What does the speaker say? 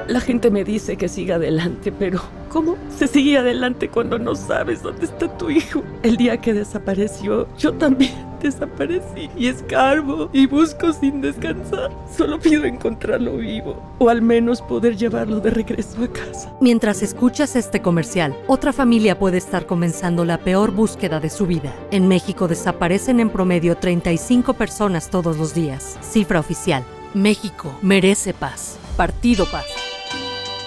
La gente me dice que siga adelante, pero ¿cómo se sigue adelante cuando no sabes dónde está tu hijo? El día que desapareció, yo también desaparecí y escarbo y busco sin descansar. Solo pido encontrarlo vivo o al menos poder llevarlo de regreso a casa. Mientras escuchas este comercial, otra familia puede estar comenzando la peor búsqueda de su vida. En México desaparecen en promedio 35 personas todos los días. Cifra oficial. México merece paz. Partido Paz.